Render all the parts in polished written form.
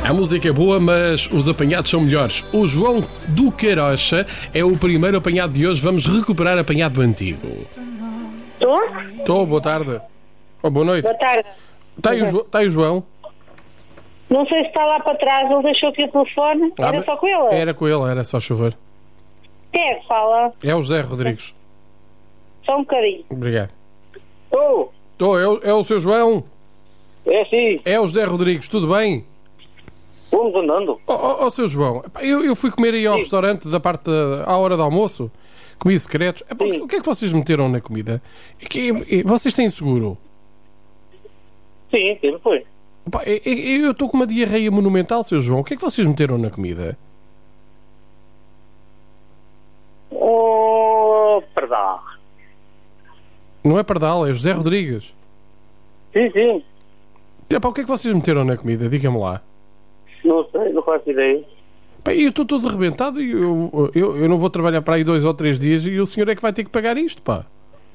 A música é boa, mas os apanhados são melhores. O João do Carocha é o primeiro apanhado de hoje. Vamos recuperar apanhado antigo. Estou? Estou, boa tarde. Oh, boa noite. Boa tarde. Está aí o João? Não sei se está lá para trás, ele deixou aqui o telefone. Era só com ele? Era com ele, era só chover. Quem é que fala? É o José Rodrigues. Só um bocadinho. Obrigado. Estou, É o seu João? é sim, É o José Rodrigues, tudo bem? vamos andando. Seu João, epá, eu fui comer aí ao restaurante à hora do almoço. Comi secretos. Epá, o que é que vocês meteram na comida? Vocês têm seguro? Sim, foi. Epá, eu estou com uma diarreia monumental, seu João. O que é que vocês meteram na comida? Perdão. Não é Pardal, é José Rodrigues. Sim, Epá, o que é que vocês meteram na comida? Diga-me lá. não sei, não faço ideia. Pá, eu estou todo arrebentado e eu não vou trabalhar para aí 2 ou 3 dias e o senhor é que vai ter que pagar isto, pá.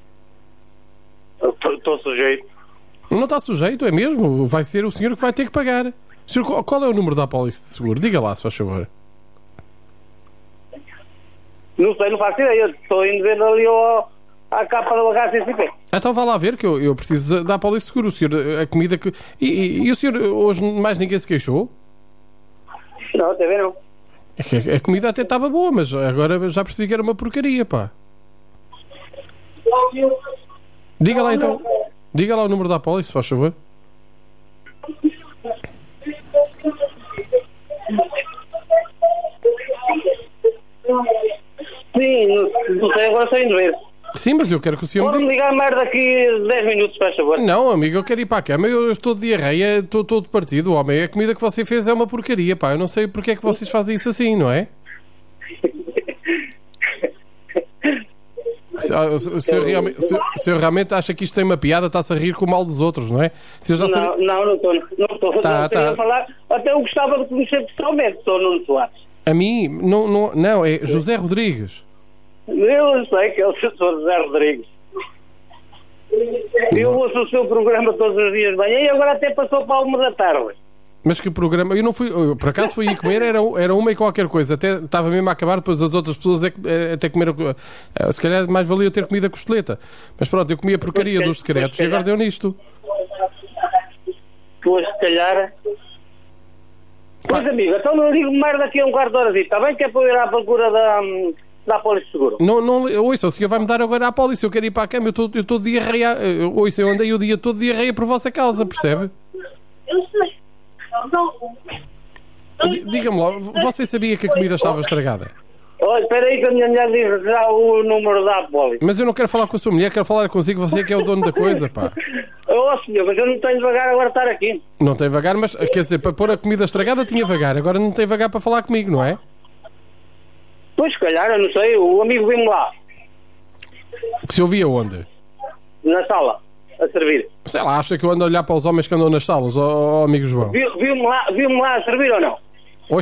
Estou sujeito. Não está sujeito, é mesmo? Vai ser o senhor que vai ter que pagar. Senhor, qual é o número da apólice de seguro? Diga lá, se faz favor. Não sei, não faço ideia. Estou indo ver ali a capa do HCCP. Então vá lá ver que eu preciso da apólice de seguro. O senhor, a comida que... E o senhor, hoje mais ninguém se queixou? Não, até ver não. É que a comida até estava boa, mas agora já percebi que era uma porcaria, pá. Diga lá então. Diga lá o número da apólice, se faz favor. Sim, não sei, agora estou indo ver. Sim, mas eu quero que o senhor me Pode-me diga. ligar mais daqui 10 minutos, faz favor. Não, amigo, eu quero ir para a cama. Eu estou de diarreia, estou todo partido, homem. A comida que você fez é uma porcaria, pá. Eu não sei porque é que vocês fazem isso assim, não é? O senhor realmente acha que isto tem uma piada, está-se a rir com o mal dos outros, não é? Se eu já sabia... Não estou. Não queria falar. Até eu gostava de conhecer pessoalmente, sou Nuno Soares. A mim, não, é José Rodrigues. Eu sei que é o Sr. José Rodrigues. Eu ouço o seu programa todos os dias de manhã e agora até passou para a 1 da tarde. Mas que programa? Eu não fui... Por acaso fui ir comer, era uma e qualquer coisa. Até estava mesmo a acabar, depois as outras pessoas até comeram... Se calhar mais valia ter comido a costeleta. Mas pronto, eu comi a porcaria dos secretos e agora deu nisto. Pois, se calhar... Pois, amigo, então não ligo-me mais daqui a um quarto de hora. Está bem que é para eu ir à procura da apólice de seguro? Não, ouça, o senhor vai-me dar agora a apólice. Eu quero ir para a cama, eu estou de diarreia. Ouça, eu andei o dia todo de diarreia por vossa causa, percebe? Eu sei. Diga-me lá, você sabia que a comida estava estragada? Olha, espera aí que a minha mulher diz já o número da apólice. Mas eu não quero falar com a sua mulher, quero falar consigo, você é que é o dono da coisa, pá. Senhor, mas eu não tenho devagar agora estar aqui. Não tem vagar, mas quer dizer, para pôr a comida estragada tinha vagar, agora não tem vagar para falar comigo, não é? Pois, se calhar, eu não sei, o amigo viu-me lá, Que se ouvia onde? na sala, a servir. Sei lá, acha que eu ando a olhar para os homens que andam nas salas, ó amigo João? Viu-me lá a servir ou não?